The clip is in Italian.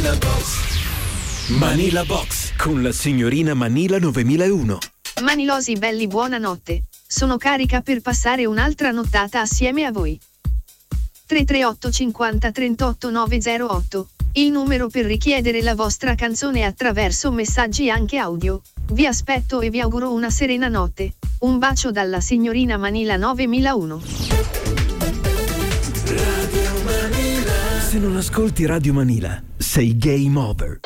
Manila Box. Manila Box con la signorina Manila 9001. Manilosi belli, buonanotte. Sono carica per passare un'altra nottata assieme a voi. 338 50 38 908. Il numero per richiedere la vostra canzone attraverso messaggi anche audio. Vi aspetto e vi auguro una serena notte. Un bacio dalla signorina Manila 9001. Radio Manila. Se non ascolti Radio Manila, sei game over.